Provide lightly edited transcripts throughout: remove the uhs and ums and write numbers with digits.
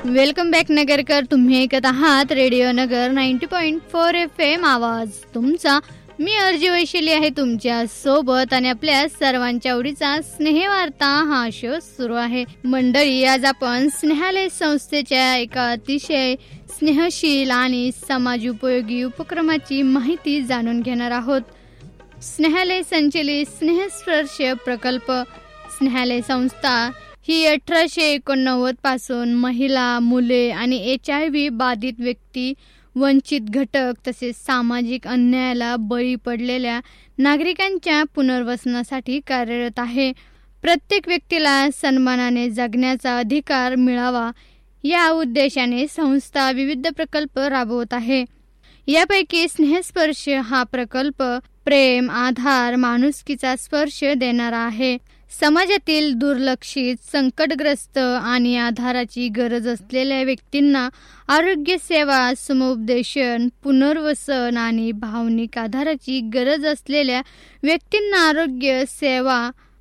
Welcome back Nagarkar. तुम्ही ऐकत आहात रेडिओ नगर 90.4 FM आवाज तुमचा. मी अर्जी वैशिली आहे तुमच्या सोबत आणि आपल्या सर्वांच्या आवडीचा स्नेहवार्ता हा शो सुरू आहे. मंडळी, आज आपण स्नेहालय संस्थेच्या एका अतिशय स्नेहशील आणि समाज उपयोगी उपक्रमाची माहिती जाणून घेणार आहोत. स्नेहालय संचलित स्नेहस्पर्श प्रकल्प. स्नेहालय संस्था ही 1889 पासून महिला, मुले आणि HIV बाधित व्यक्ती, वंचित घटक तसेच सामाजिक अन्यायाला बळी पडलेल्या नागरिकांच्या पुनर्वसनासाठी कार्यरत आहे. प्रत्येक व्यक्तीला सन्मानाने जगण्याचा अधिकार मिळावा या उद्देशाने संस्था विविध प्रकल्प राबवत आहे. यापैकी स्नेहस्पर्श हा प्रकल्प प्रेम, आधार, माणुसकीचा स्पर्श देणारा आहे. समाजातील दुर्लक्षित, संकटग्रस्त आणि आधाराची गरज असलेल्या व्यक्तींना आरोग्य सेवा, समुपदेशन, पुनर्वसन आणि भावनिक आधाराची गरज असलेल्या व्यक्तींना आरोग्य सेवा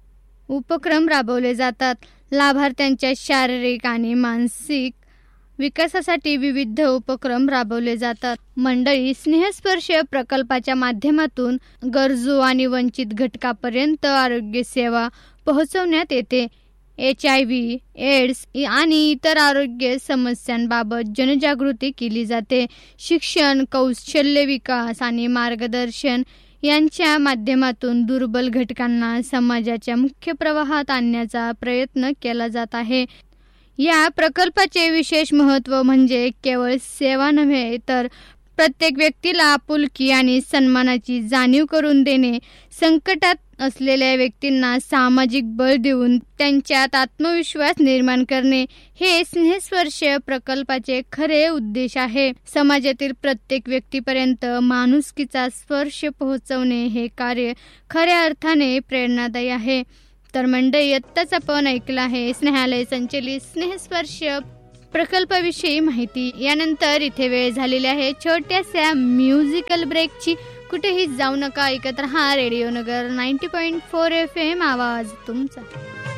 उपक्रम राबवले जातात. लाभार्थ्यांच्या शारीरिक आणि मानसिक विकासासाठी विविध उपक्रम राबवले जातात. मंडळी, स्नेहस्पर्श प्रकल्पाच्या माध्यमातून गरजू आणि वंचित घटकापर्यंत आरोग्य सेवा पोहोचवण्यात येते. HIV, एड्स आणि इतर आरोग्य समस्यांबाबत जनजागृती केली जाते. शिक्षण, कौशल्य विकास आणि मार्गदर्शन यांच्या माध्यमातून दुर्बल घटकांना समाजाच्या मुख्य प्रवाहात आणण्याचा प्रयत्न केला जात आहे. या प्रकल्पाचे विशेष महत्त्व म्हणजे केवळ सेवा नव्हे तर प्रत्येक व्यक्तीला आपुलकी आणि सन्मानाची जाणीव करून देणे, संकटात असलेल्या व्यक्तींना सामाजिक बळ देऊन त्यांच्यात आत्मविश्वास निर्माण करणे हे स्नेहस्पर्श प्रकल्पाचे खरे उद्देश आहे. समाजातील प्रत्येक व्यक्तीपर्यंत माणुसकीचा स्पर्श पोहोचवणे हे कार्य खऱ्या अर्थाने प्रेरणादायी आहे. तर मंडळी, आत्ताच आपण ऐकलं आहे स्नेहालय संचलित स्नेहस्पर्श प्रकल्पाविषयी माहिती. यानंतर इथे वेळ झालेली आहे छोट्याशा म्युझिकल ब्रेकची. कुठेही जाऊ नका, ऐकत रहा रेडिओ नगर 90.4 FM आवाज तुमचा.